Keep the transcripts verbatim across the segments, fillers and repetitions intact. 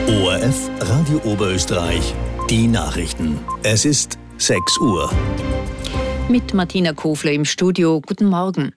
O R F Radio Oberösterreich, die Nachrichten. Es ist sechs Uhr. Mit Martina Kofler im Studio. Guten Morgen.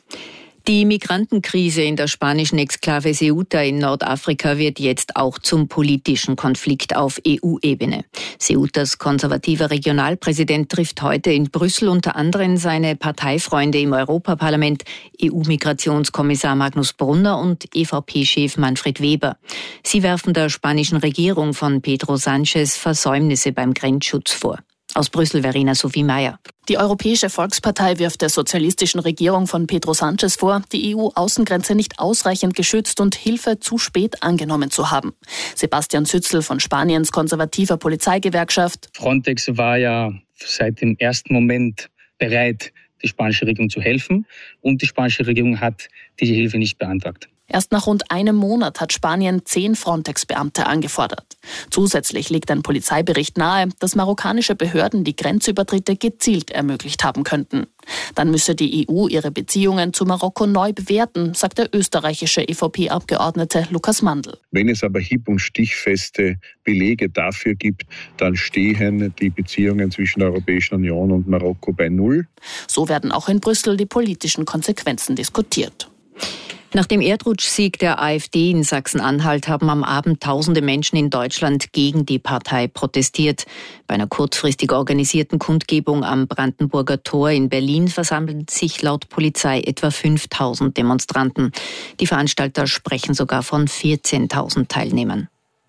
Die Migrantenkrise in der spanischen Exklave Ceuta in Nordafrika wird jetzt auch zum politischen Konflikt auf E U-Ebene. Ceutas konservativer Regionalpräsident trifft heute in Brüssel unter anderem seine Parteifreunde im Europaparlament, E U-Migrationskommissar Magnus Brunner und E V P-Chef Manfred Weber. Sie werfen der spanischen Regierung von Pedro Sánchez Versäumnisse beim Grenzschutz vor. Aus Brüssel Verena Sophie Meyer. Die Europäische Volkspartei wirft der sozialistischen Regierung von Pedro Sánchez vor, die E U-Außengrenze nicht ausreichend geschützt und Hilfe zu spät angenommen zu haben. Sebastian Zützel von Spaniens konservativer Polizeigewerkschaft. Frontex war ja seit dem ersten Moment bereit, die spanische Regierung zu helfen, und die spanische Regierung hat diese Hilfe nicht beantragt. Erst nach rund einem Monat hat Spanien zehn Frontex-Beamte angefordert. Zusätzlich liegt ein Polizeibericht nahe, dass marokkanische Behörden die Grenzübertritte gezielt ermöglicht haben könnten. Dann müsse die E U ihre Beziehungen zu Marokko neu bewerten, sagt der österreichische E V P-Abgeordnete Lukas Mandl. Wenn es aber hieb- und stichfeste Belege dafür gibt, dann stehen die Beziehungen zwischen der Europäischen Union und Marokko bei Null. So werden auch in Brüssel die politischen Konsequenzen diskutiert. Nach dem Erdrutschsieg der AfD in Sachsen-Anhalt haben am Abend tausende Menschen in Deutschland gegen die Partei protestiert. Bei einer kurzfristig organisierten Kundgebung am Brandenburger Tor in Berlin versammeln sich laut Polizei etwa fünftausend Demonstranten. Die Veranstalter sprechen sogar von vierzehntausend Teilnehmern.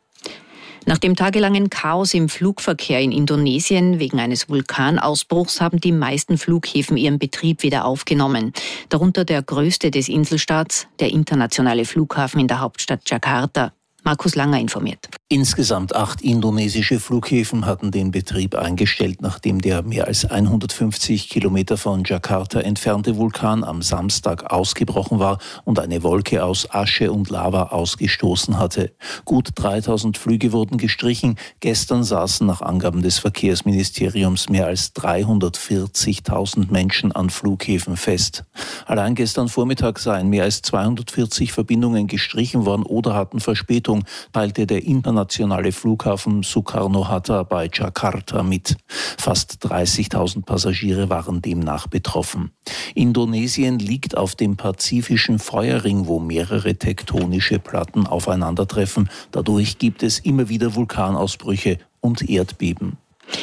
Nach dem tagelangen Chaos im Flugverkehr in Indonesien wegen eines Vulkanausbruchs haben die meisten Flughäfen ihren Betrieb wieder aufgenommen. Darunter der größte des Inselstaats, der internationale Flughafen in der Hauptstadt Jakarta. Markus Langer informiert. Insgesamt acht indonesische Flughäfen hatten den Betrieb eingestellt, nachdem der mehr als hundertfünfzig Kilometer von Jakarta entfernte Vulkan am Samstag ausgebrochen war und eine Wolke aus Asche und Lava ausgestoßen hatte. Gut dreitausend Flüge wurden gestrichen. Gestern saßen nach Angaben des Verkehrsministeriums mehr als dreihundertvierzigtausend Menschen an Flughäfen fest. Allein gestern Vormittag seien mehr als zweihundertvierzig Verbindungen gestrichen worden oder hatten Verspätung, teilte der internationale Flughafen Soekarno-Hatta bei Jakarta mit. Fast dreißigtausend Passagiere waren demnach betroffen. Indonesien liegt auf dem pazifischen Feuerring, wo mehrere tektonische Platten aufeinandertreffen. Dadurch gibt es immer wieder Vulkanausbrüche und Erdbeben.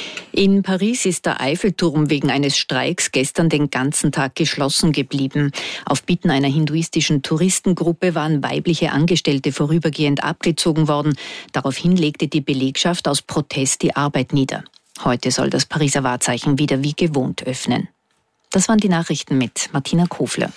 In Paris ist der Eiffelturm wegen eines Streiks gestern den ganzen Tag geschlossen geblieben. Auf Bitten einer hinduistischen Touristengruppe waren weibliche Angestellte vorübergehend abgezogen worden. Daraufhin legte die Belegschaft aus Protest die Arbeit nieder. Heute soll das Pariser Wahrzeichen wieder wie gewohnt öffnen. Das waren die Nachrichten mit Martina Kofler.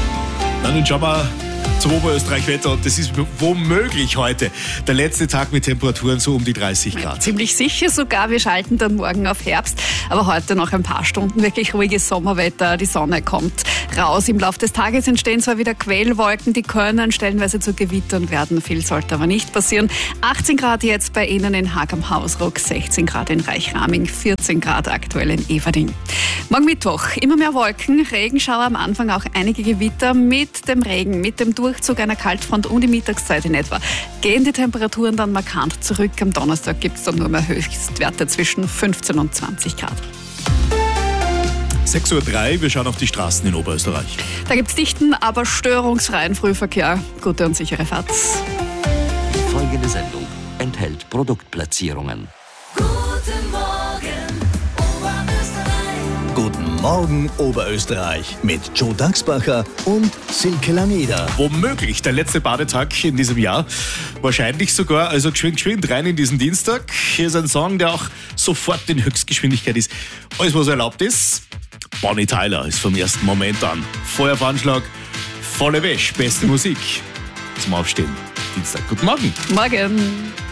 Na, nun schauen wir zum Oberösterreich-Wetter, und das ist womöglich heute der letzte Tag mit Temperaturen so um die dreißig Grad. Ziemlich sicher sogar, wir schalten dann morgen auf Herbst, aber heute noch ein paar Stunden wirklich ruhiges Sommerwetter, die Sonne kommt raus. Im Laufe des Tages entstehen zwar wieder Quellwolken, die können stellenweise zu Gewittern werden, viel sollte aber nicht passieren. achtzehn Grad jetzt bei Ihnen in Haag am Hausruck, sechzehn Grad in Reichraming, vierzehn Grad aktuell in Everding. Morgen Mittwoch, immer mehr Wolken, Regenschauer, am Anfang auch einige Gewitter. Mit dem Regen, mit dem Durchzug einer Kaltfront um die Mittagszeit in etwa gehen die Temperaturen dann markant zurück. Am Donnerstag gibt es dann nur mehr Höchstwerte zwischen fünfzehn und zwanzig Grad. sechs Uhr drei, wir schauen auf die Straßen in Oberösterreich. Da gibt es dichten, aber störungsfreien Frühverkehr. Gute und sichere Fahrt. Die folgende Sendung enthält Produktplatzierungen. Guten Morgen, Oberösterreich. Guten Morgen, Oberösterreich. Mit Joe Dachsbacher und Silke Langeder. Womöglich der letzte Badetag in diesem Jahr. Wahrscheinlich sogar, also geschwind, geschwind rein in diesen Dienstag. Hier ist ein Song, der auch sofort in Höchstgeschwindigkeit ist. Alles, was erlaubt ist. Bonnie Tyler ist vom ersten Moment an. Feuerveranschlag, volle Wäsche, beste Musik. Zum Aufstehen. Dienstag. Guten Morgen. Morgen.